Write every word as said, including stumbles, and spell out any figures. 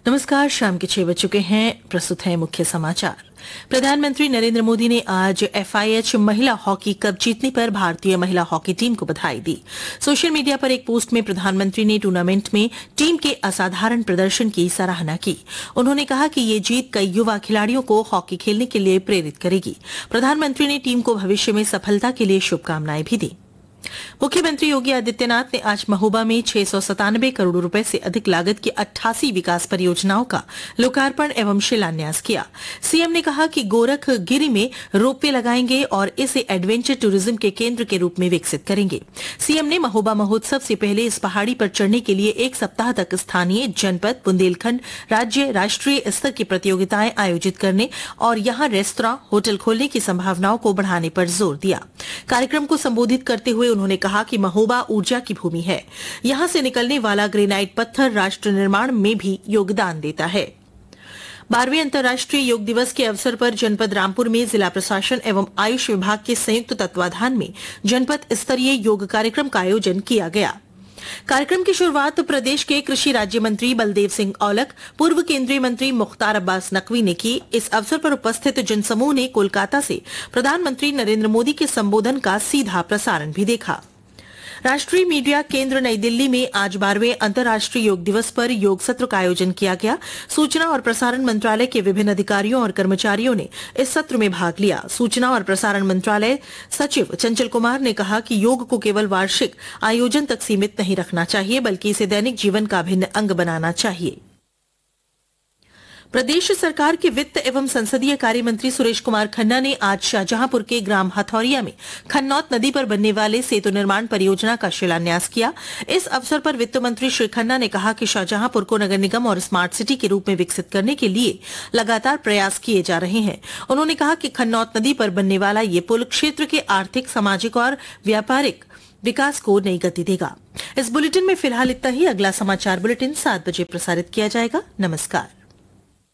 नमस्कार, शाम के छह बज चुके हैं। प्रस्तुत है मुख्य समाचार। प्रधानमंत्री नरेंद्र मोदी ने आज एफ आई एच महिला हॉकी कप जीतने पर भारतीय महिला हॉकी टीम को बधाई दी। सोशल मीडिया पर एक पोस्ट में प्रधानमंत्री ने टूर्नामेंट में टीम के असाधारण प्रदर्शन की सराहना की। उन्होंने कहा कि ये जीत कई युवा खिलाड़ियों को हॉकी खेलने के लिए प्रेरित करेगी। प्रधानमंत्री ने टीम को भविष्य में सफलता के लिए शुभकामनाएं भी दी। मुख्यमंत्री योगी आदित्यनाथ ने आज महोबा में छह सौ सतानबे करोड़ रुपए से अधिक लागत की अट्ठासी विकास परियोजनाओं का लोकार्पण एवं शिलान्यास किया। सीएम ने कहा कि गोरखगिरी में रोपवे लगाएंगे और इसे एडवेंचर टूरिज्म के केंद्र के रूप में विकसित करेंगे। सीएम ने महोबा महोत्सव से पहले इस पहाड़ी पर चढ़ने के लिए एक सप्ताह तक स्थानीय, जनपद, बुंदेलखंड, राज्य, राष्ट्रीय स्तर की प्रतियोगिताएं आयोजित करने और यहां रेस्तरां, होटल खोलने की संभावनाओं को बढ़ाने पर जोर दिया। कार्यक्रम को संबोधित करते हुए उन्होंने कहा कि महोबा ऊर्जा की भूमि है। यहां से निकलने वाला ग्रेनाइट पत्थर राष्ट्र निर्माण में भी योगदान देता है। बारहवें अंतर्राष्ट्रीय योग दिवस के अवसर पर जनपद रामपुर में जिला प्रशासन एवं आयुष विभाग के संयुक्त तत्वाधान में जनपद स्तरीय योग कार्यक्रम का आयोजन किया गया। कार्यक्रम की शुरुआत प्रदेश के कृषि राज्य मंत्री बलदेव सिंह औलख, पूर्व केंद्रीय मंत्री मुख्तार अब्बास नकवी ने की। इस अवसर पर उपस्थित जनसमूह ने कोलकाता से प्रधानमंत्री नरेंद्र मोदी के संबोधन का सीधा प्रसारण भी देखा। राष्ट्रीय मीडिया केंद्र नई दिल्ली में आज बारहवें अंतर्राष्ट्रीय योग दिवस पर योग सत्र का आयोजन किया गया। सूचना और प्रसारण मंत्रालय के विभिन्न अधिकारियों और कर्मचारियों ने इस सत्र में भाग लिया। सूचना और प्रसारण मंत्रालय सचिव चंचल कुमार ने कहा कि योग को केवल वार्षिक आयोजन तक सीमित नहीं रखना चाहिए, बल्कि इसे दैनिक जीवन का अभिन्न अंग बनाना चाहिए। प्रदेश सरकार के वित्त एवं संसदीय कार्य मंत्री सुरेश कुमार खन्ना ने आज शाहजहांपुर के ग्राम हथौरिया में खन्नौत नदी पर बनने वाले सेतु निर्माण परियोजना का शिलान्यास किया। इस अवसर पर वित्त मंत्री श्री खन्ना ने कहा कि शाहजहांपुर को नगर निगम और स्मार्ट सिटी के रूप में विकसित करने के लिए लगातार प्रयास किए जा रहे हैं। उन्होंने कहा कि खन्नौत नदी पर बनने वाला ये पुल क्षेत्र के आर्थिक, सामाजिक और व्यापारिक विकास को नई गति देगा। इस बुलेटिन में फिलहाल इतना ही। अगला समाचार बुलेटिन सात बजे प्रसारित किया जाएगा। नमस्कार।